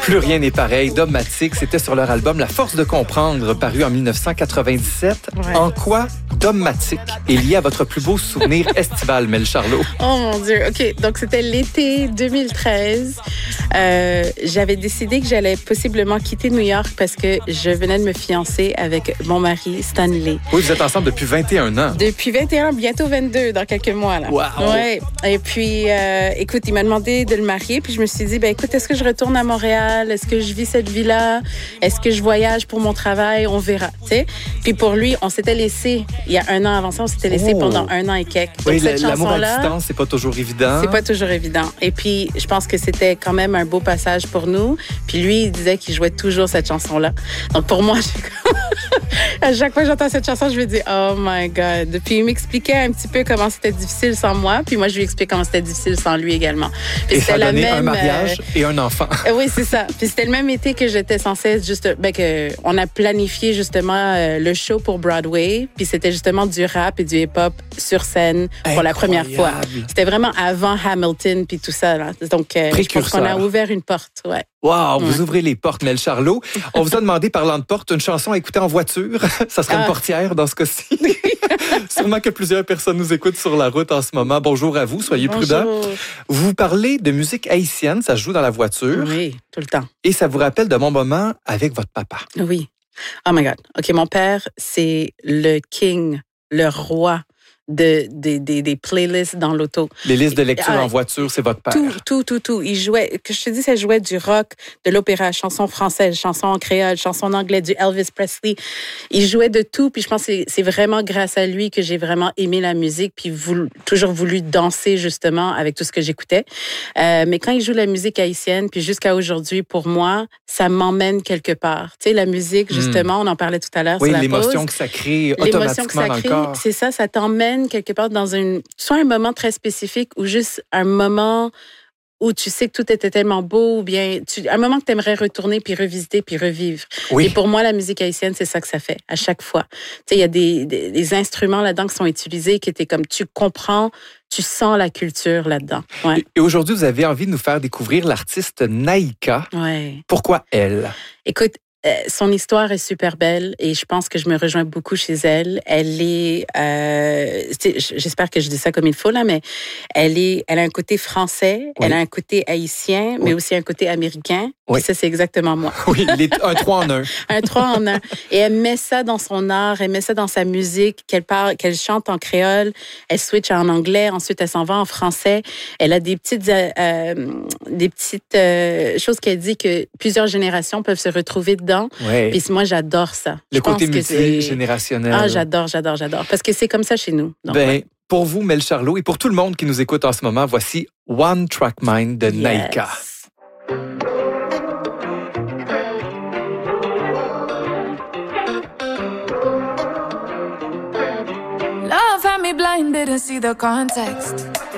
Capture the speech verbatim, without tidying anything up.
Plus rien n'est pareil. Dogmatic, c'était sur leur album La Force de comprendre, paru en dix-neuf cent quatre-vingt-dix-sept. Ouais. En quoi Dogmatic est lié à votre plus beau souvenir estival, Mel Charlot? Oh mon Dieu. OK, donc c'était l'été deux mille treize. Euh, j'avais décidé que j'allais possiblement quitter New York parce que je venais de me fiancer avec mon mari, Stanley. Oui, vous êtes ensemble depuis vingt et un ans. Depuis vingt et un, bientôt vingt-deux, dans quelques mois. Là. Wow! Ouais. Et puis, euh, écoute, il m'a demandé de le marier, puis je me suis dit, ben écoute, est-ce que je retourne à Montréal? Est-ce que je vis cette vie-là? Est-ce que je voyage pour mon travail? On verra, tu sais. Puis pour lui, on s'était laissé, il y a un an avant ça, on s'était laissé oh. pendant un an et quelques. Donc, oui, cette l'amour chanson-là, à distance, c'est pas toujours évident. C'est pas toujours évident. Et puis, je pense que c'était quand même un beau passage pour nous. Puis lui, il disait qu'il jouait toujours cette chanson-là. Donc pour moi, à chaque fois que j'entends cette chanson, je me dis, oh my God. Puis il m'expliquait un petit peu comment c'était difficile sans moi. Puis moi, je lui expliquais comment c'était difficile sans lui également. Puis et ça a donné la même, un mariage euh, et un enfant. Oui, c'est ça. Puis c'était le même été que j'étais censée être juste, ben que on a planifié justement euh, le show pour Broadway. Puis c'était justement du rap et du hip-hop sur scène pour Incroyable. La première fois. C'était vraiment avant Hamilton puis tout ça. Là. Donc, euh, je pense qu'on a ouvert une porte. Ouais. Wow, vous ouais. ouvrez les portes, Mel Charlot. On vous a demandé, parlant de porte, une chanson à écouter en voiture. Ça serait ah. une portière dans ce cas-ci. Sûrement que plusieurs personnes nous écoutent sur la route en ce moment. Bonjour à vous, soyez Bonjour. prudents. Vous parlez de musique haïtienne, ça se joue dans la voiture. Oui, tout le temps. Et ça vous rappelle de mon moment avec votre papa. Oui. Oh my God. OK, mon père, c'est le king, le roi. De, de, de, des playlists dans l'auto. Les listes de lecture ah, en voiture, c'est votre père. Tout, tout, tout, tout. Il jouait, que je te dis, ça jouait du rock, de l'opéra, chansons françaises, chansons en créole, chansons en anglais, du Elvis Presley. Il jouait de tout, puis je pense que c'est, c'est vraiment grâce à lui que j'ai vraiment aimé la musique, puis voulu, toujours voulu danser, justement, avec tout ce que j'écoutais. Euh, mais quand il joue la musique haïtienne, puis jusqu'à aujourd'hui, pour moi, ça m'emmène quelque part. Tu sais, la musique, justement, mm. on en parlait tout à l'heure oui, sur la l'émotion pause. que ça crée automatiquement que ça dans crée, le corps. C'est ça, ça t'emmène quelque part dans une, soit un moment très spécifique ou juste un moment où tu sais que tout était tellement beau ou bien tu, un moment que tu aimerais retourner puis revisiter puis revivre. Oui. Et pour moi, la musique haïtienne, c'est ça que ça fait à chaque fois. Tu sais, il y a des, des, des instruments là-dedans qui sont utilisés qui étaient comme tu comprends, tu sens la culture là-dedans. Ouais. Et aujourd'hui, vous avez envie de nous faire découvrir l'artiste Naïka. Ouais. Pourquoi elle? Écoute, Euh, son histoire est super belle et je pense que je me rejoins beaucoup chez elle. Elle est, euh, j'espère que je dis ça comme il faut là, mais elle est, elle a un côté français, oui. elle a un côté haïtien, oui. mais aussi un côté américain. Oui. Et ça, c'est exactement moi. Oui, les, un trois en un. un trois en un. Et elle met ça dans son art, elle met ça dans sa musique, qu'elle parle, qu'elle chante en créole, elle switch en anglais, ensuite elle s'en va en français. Elle a des petites, euh, des petites euh, choses qu'elle dit que plusieurs générations peuvent se retrouver dedans. Oui. Puis moi, j'adore ça. Le Je côté multigénérationnel. Ah, j'adore, j'adore, j'adore. Parce que c'est comme ça chez nous. Donc, ben, ouais. Pour vous, Mel Charlot, et pour tout le monde qui nous écoute en ce moment, voici One Track Mind de yes. Naïka. Love had me blind, didn't see the context.